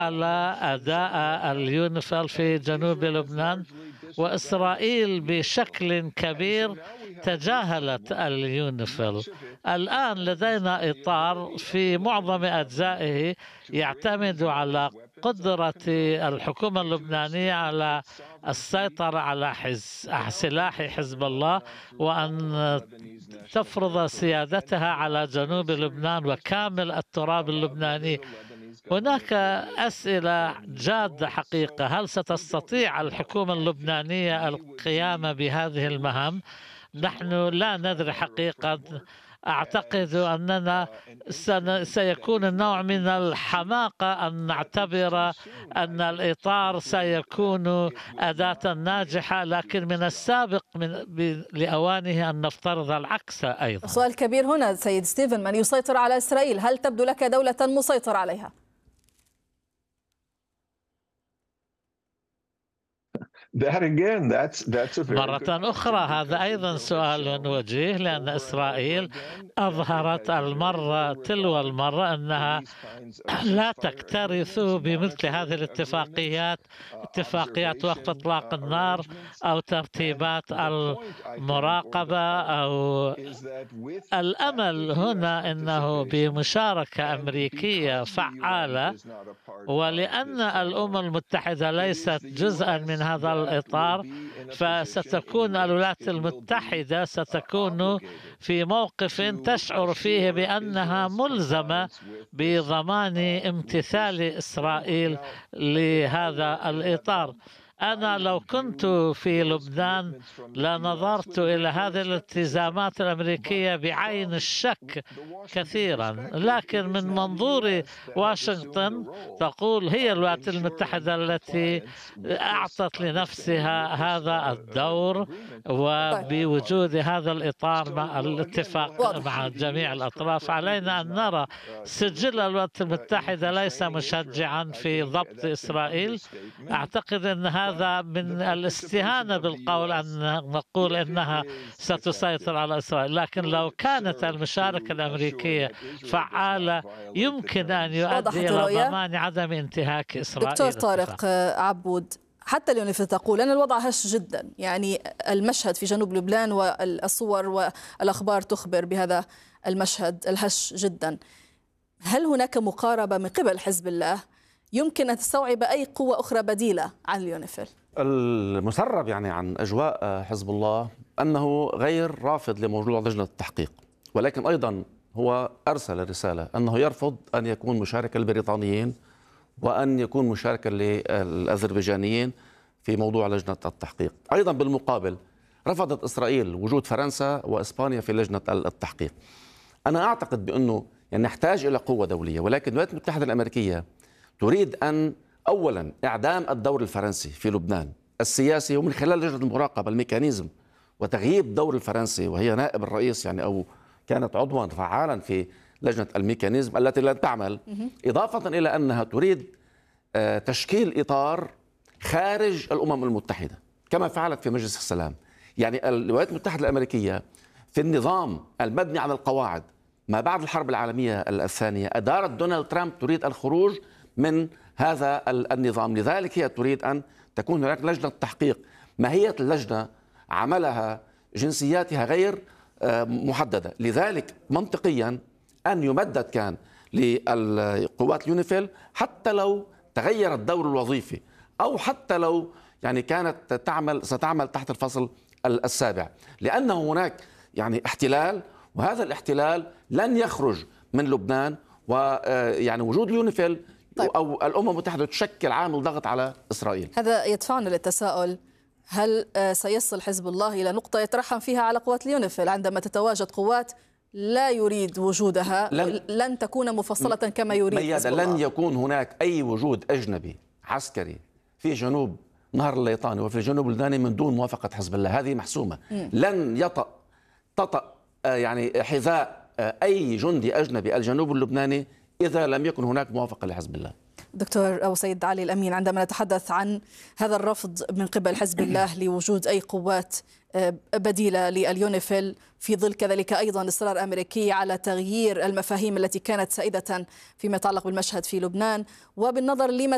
على أداء اليونيفيل في جنوب لبنان، وإسرائيل بشكل كبير تجاهلت اليونيفيل. الآن لدينا إطار في معظم أجزائه يعتمد على قدرة الحكومة اللبنانية على السيطرة على سلاح حزب الله، وأن تفرض سيادتها على جنوب لبنان وكامل التراب اللبناني. هناك أسئلة جادة حقيقة: هل ستستطيع الحكومة اللبنانية القيام بهذه المهام؟ نحن لا ندري حقيقة. أعتقد أننا سيكون النوع من الحماقة أن نعتبر أن الإطار سيكون أداة ناجحة، لكن من السابق لأوانه أن نفترض العكس أيضا. سؤال كبير هنا سيد ستيفن: من يسيطر على إسرائيل؟ هل تبدو لك دولة مسيطر عليها؟ مرة أخرى هذا أيضا سؤال وجيه، لأن إسرائيل أظهرت المرة تلو المرة أنها لا تكترث بمثل هذه الاتفاقيات، اتفاقيات وقف إطلاق النار أو ترتيبات المراقبة. أو الأمل هنا أنه بمشاركة أمريكية فعالة، ولأن الأمم المتحدة ليست جزءا من هذا الإطار، فستكون الولايات المتحدة ستكون في موقف تشعر فيه بأنها ملزمة بضمان امتثال إسرائيل لهذا الإطار. أنا لو كنت في لبنان لنظرت إلى هذه الالتزامات الأمريكية بعين الشك كثيرا، لكن من منظور واشنطن تقول هي الولايات المتحدة التي أعطت لنفسها هذا الدور، وبوجود هذا الإطار مع الاتفاق مع جميع الأطراف علينا أن نرى سجل الولايات المتحدة ليس مشجعا في ضبط إسرائيل. أعتقد أن هذا من الاستهانة بالقول أن نقول إنها ستسيطر على إسرائيل، لكن لو كانت المشاركة الأمريكية فعالة يمكن أن يؤدي إلى ضمان عدم انتهاك إسرائيل. دكتور طارق عبود، حتى اليونيفيل تقول أن الوضع هش جدا، يعني المشهد في جنوب لبنان والصور والأخبار تخبر بهذا المشهد الهش جدا. هل هناك مقاربة من قبل حزب الله يمكن أن تستوعب أي قوة أخرى بديلة عن اليونيفيل؟ المسرب يعني عن أجواء حزب الله أنه غير رافض لموضوع لجنة التحقيق، ولكن أيضا هو أرسل رسالة أنه يرفض أن يكون مشاركا للبريطانيين وأن يكون مشاركا للأذربيجانيين في موضوع لجنة التحقيق. أيضا بالمقابل رفضت إسرائيل وجود فرنسا وإسبانيا في لجنة التحقيق. أنا أعتقد بأنه يعني نحتاج إلى قوة دولية، ولكن الولايات المتحدة الأمريكية تريد أن أولا إعدام الدور الفرنسي في لبنان السياسي، ومن خلال لجنة المراقبة الميكانيزم، وتغييب الدور الفرنسي، وهي نائب الرئيس يعني أو كانت عضوا فعالا في لجنة الميكانيزم التي لن تعمل، إضافة إلى أنها تريد تشكيل إطار خارج الأمم المتحدة كما فعلت في مجلس السلام. يعني الولايات المتحدة الأمريكية في النظام المبني على القواعد ما بعد الحرب العالمية الثانية أدارت دونالد ترامب تريد الخروج من هذا النظام، لذلك هي تريد أن تكون هناك لجنة تحقيق. ماهية اللجنة عملها جنسياتها غير محددة، لذلك منطقيا أن يمدد كان للقوات اليونيفيل حتى لو تغير الدور الوظيفي، أو حتى لو يعني كانت ستعمل تحت الفصل السابع، لأنه هناك يعني احتلال، وهذا الاحتلال لن يخرج من لبنان، ويعني وجود اليونيفيل أو الأمم المتحدة تشكل عامل ضغط على إسرائيل. هذا يدفعنا للتساؤل: هل سيصل حزب الله إلى نقطة يترحم فيها على قوات اليونيفيل عندما تتواجد قوات لا يريد وجودها، لن تكون مفصلة كما يريد حزب الله؟ لن يكون هناك أي وجود أجنبي عسكري في جنوب نهر الليطاني وفي الجنوب اللبناني من دون موافقة حزب الله، هذه محسومة. لن تطأ يعني حذاء أي جندي أجنبي الجنوب اللبناني إذا لم يكن هناك موافقة لحزب الله. دكتور أبو سيد علي الأمين، عندما نتحدث عن هذا الرفض من قبل حزب الله لوجود أي قوات بديلة لليونيفيل، في ظل كذلك أيضا إصرار أمريكي على تغيير المفاهيم التي كانت سائدة فيما يتعلق بالمشهد في لبنان، وبالنظر لما